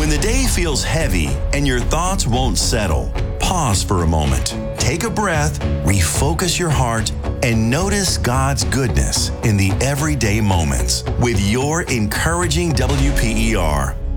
When the day feels heavy and your thoughts won't settle, pause for a moment. Take a breath, refocus your heart, and notice God's goodness in the everyday moments with your encouraging WPER.